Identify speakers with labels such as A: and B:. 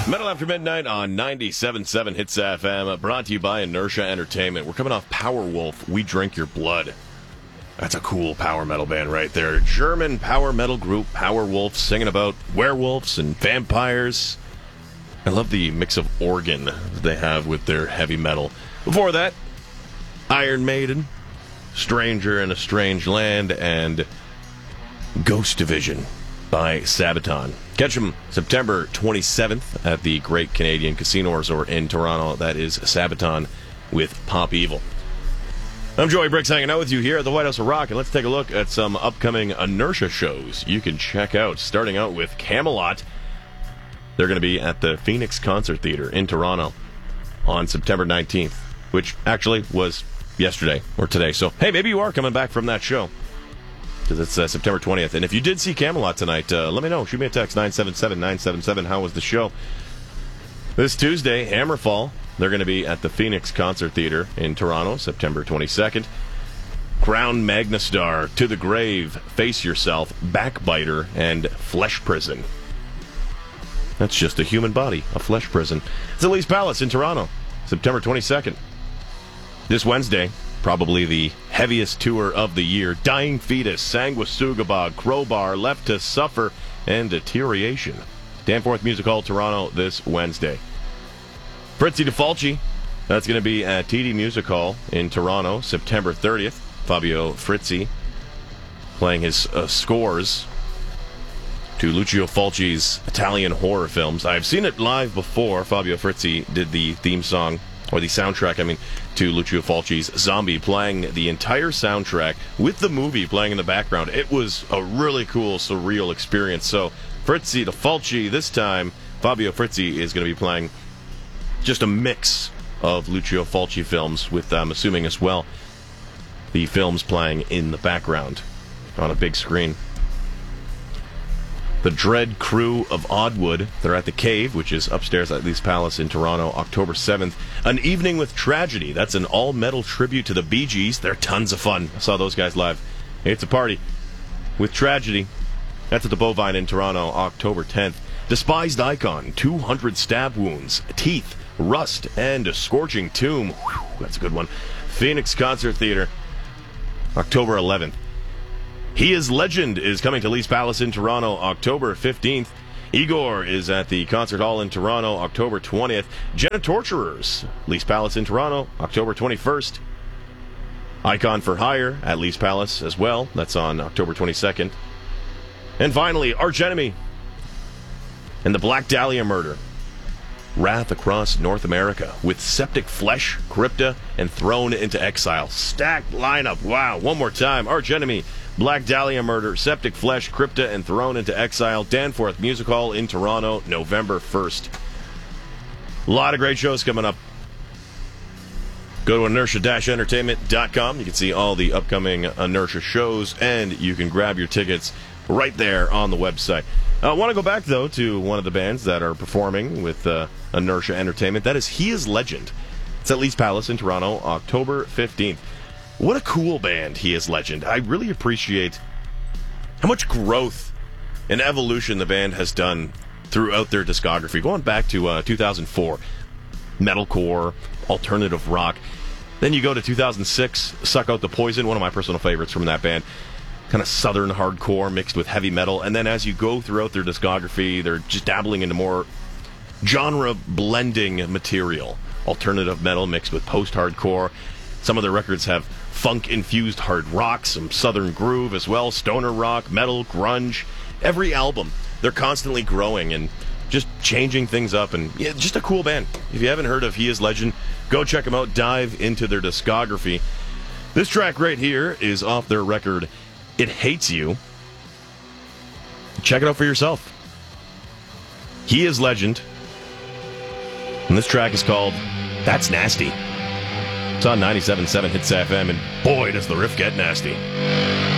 A: Metal After Midnight on 97.7 Hits FM, brought to you by Inertia Entertainment. We're coming off Powerwolf, We Drink Your Blood. That's a cool power metal band right there. German power metal group, Powerwolf, singing about werewolves and vampires. I love the mix of organ that they have with their heavy metal. Before that, Iron Maiden, Stranger in a Strange Land, and Ghost Division by Sabaton. Catch them September 27th at the Great Canadian Casino Resort in Toronto. That is Sabaton with Pop Evil. I'm Joey Bricks, hanging out with you here at the White House of Rock, and let's take a look at some upcoming Inertia shows you can check out, starting out with Camelot. They're going to be at the Phoenix Concert Theatre in Toronto on September 19th, which actually was yesterday or today. So, hey, maybe you are coming back from that show, because it's September 20th. And if you did see Camelot tonight, let me know. Shoot me a text, 977-977. How was the show? This Tuesday, Hammerfall. They're going to be at the Phoenix Concert Theatre in Toronto, September 22nd. Crown Magnastar, To the Grave, Face Yourself, Backbiter, and Flesh Prison. That's just a human body, a flesh prison. It's at Lee's Palace in Toronto, September 22nd. This Wednesday, probably the heaviest tour of the year, Dying Fetus, Sanguisugabogg, Crowbar, Left to Suffer, and Deterioration. Danforth Music Hall, Toronto, this Wednesday. Fritzy DeFalci, that's going to be at TD Music Hall in Toronto, September 30th. Fabio Frizzi playing his scores to Lucio Fulci's Italian horror films. I've seen it live before. Fabio Frizzi did the theme song, or the soundtrack, to Lucio Fulci's Zombie, playing the entire soundtrack with the movie playing in the background. It was a really cool, surreal experience. So, Frizzi to Fulci, this time, Fabio Frizzi is going to be playing just a mix of Lucio Fulci films with, I'm assuming as well, the films playing in the background on a big screen. The Dread Crew of Oddwood, they're at the Cave, which is upstairs at Lee's Palace in Toronto, October 7th. An Evening with Tragedy, that's an all-metal tribute to the Bee Gees. They're tons of fun. I saw those guys live. It's a party with tragedy. That's at the Bovine in Toronto, October 10th. Despised Icon, 200 Stab Wounds, Teeth, Rust, and a Scorching Tomb. Whew, that's a good one. Phoenix Concert Theatre, October 11th. He Is Legend is coming to Lee's Palace in Toronto, October 15th. Igor is at the Concert Hall in Toronto, October 20th. Jenna Torturers, Lee's Palace in Toronto, October 21st. Icon for Hire at Lee's Palace as well. That's on October 22nd. And finally, Arch Enemy and the Black Dahlia Murder. Wrath across North America with Septic Flesh, Crypta, and Thrown into Exile. Stacked lineup. Wow. One more time. Arch Enemy, Black Dahlia Murder, Septic Flesh, Crypta, and Thrown into Exile. Danforth Music Hall in Toronto, November 1st. A lot of great shows coming up. Go to inertia-entertainment.com. You can see all the upcoming Inertia shows, and you can grab your tickets right there on the website. I want to go back, though, to one of the bands that are performing with Inertia Entertainment. That is He Is Legend. It's at Lee's Palace in Toronto, October 15th. What a cool band, He Is Legend. I really appreciate how much growth and evolution the band has done throughout their discography. Going back to 2004, metalcore, alternative rock. Then you go to 2006, Suck Out the Poison, one of my personal favorites from that band. Kind of southern hardcore mixed with heavy metal. And then as you go throughout their discography, they're just dabbling into more genre-blending material. Alternative metal mixed with post-hardcore. Some of their records have funk-infused hard rock, some southern groove as well, stoner rock, metal, grunge. Every album, they're constantly growing and just changing things up. And yeah, just a cool band. If you haven't heard of He Is Legend, go check them out, dive into their discography. This track right here is off their record, It Hates You. Check it out for yourself. He Is Legend. And this track is called That's Nasty. It's on 97.7 Hits FM, and boy, does the riff get nasty.